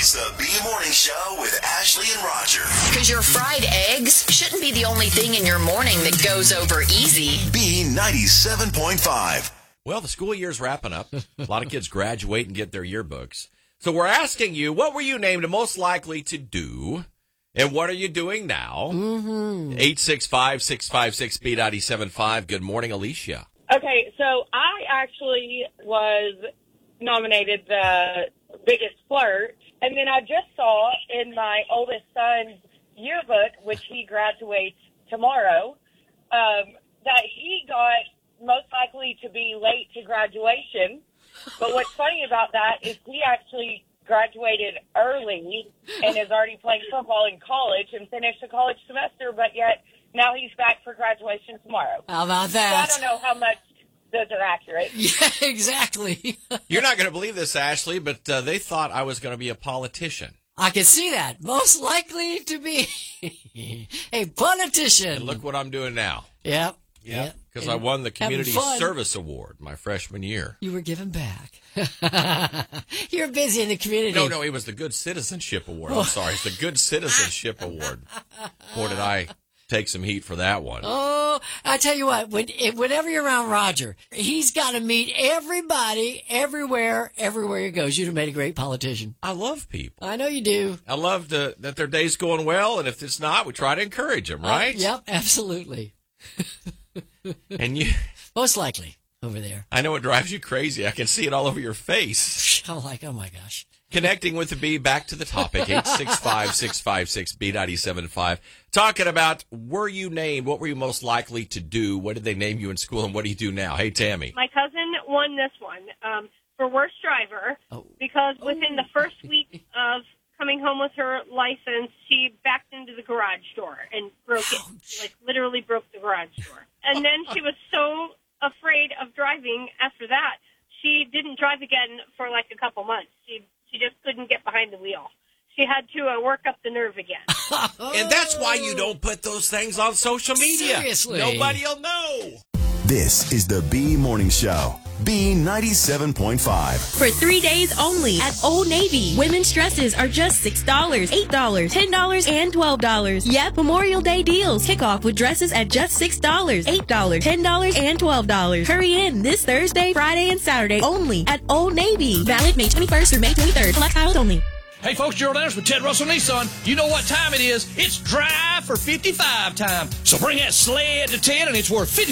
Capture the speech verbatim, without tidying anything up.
It's the B Morning Show with Ashley and Roger. Because your fried eggs shouldn't be the only thing in your morning that goes over easy. B ninety-seven point five. Well, the school year's wrapping up. A lot of kids graduate and get their yearbooks. So we're asking you, what were you named most likely to do? And what are you doing now? Mm-hmm. eight six five, six five six, B nine seven five. Good morning, Alicia. Okay, so I actually was nominated the biggest flirt, and then I just saw in my oldest son's yearbook, which he graduates tomorrow, um, that he got most likely to be late to graduation. But what's funny about that is he actually graduated early and is already playing football in college and finished a college semester, but yet now he's back for graduation tomorrow. How about that? So I don't know how much those are accurate. Yeah, exactly. You're not going to believe this, Ashley, but uh, they thought I was going to be a politician. I can see that. Most likely to be a politician. And look what I'm doing now. Yep. Yeah, because I won the Community Service Award my freshman year. You were given back. You're busy in the community. No, no, it was the Good Citizenship Award. I'm sorry, it's the Good Citizenship Award. Boy, did I take some heat for that one. Oh, I tell you what, when, whenever you're around Roger, he's got to meet everybody, everywhere, everywhere he goes. You'd have made a great politician. I love people. I know you do. I love the, that their day's going well, and if it's not, we try to encourage them, right? Uh, yep, absolutely. And you, most likely over there. I know it drives you crazy. I can see it all over your face. I'm like, oh my gosh. Connecting with the B, back to the topic. eight six five, six five six, B nine seven five. Talking about, were you named? What were you most likely to do? What did they name you in school, and what do you do now? Hey, Tammy. My cousin won this one um, for worst driver oh. because within the first week of coming home with her license, she backed into the garage door and broke it, like literally broke the garage door. And then she was so afraid of driving after that, she didn't drive again for like a couple months. She she just couldn't get behind the wheel. She had to uh, work up the nerve again. And that's why you don't put those things on social media. Seriously. Nobody'll know. This is the B Morning Show. B ninety-seven point five. For three days only at Old Navy. Women's dresses are just six dollars, eight dollars, ten dollars, and twelve dollars. Yep, Memorial Day deals. Kick off with dresses at just six dollars, eight dollars, ten dollars, and twelve dollars. Hurry in this Thursday, Friday, and Saturday only at Old Navy. Valid May twenty-first through May twenty-third. Select styles only. Hey folks, Gerald Adams with Ted Russell Nissan. You know what time it is. It's Drive for fifty-five time. So bring that sled to Ted and it's worth fifty